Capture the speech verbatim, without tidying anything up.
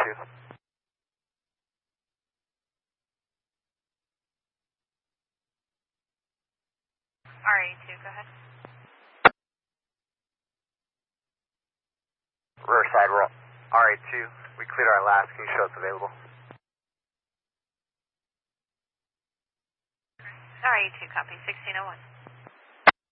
two. R A two, go ahead. Riverside, roll. R A two, we cleared our last. Can you show us available? R A two, copy, sixteen oh one.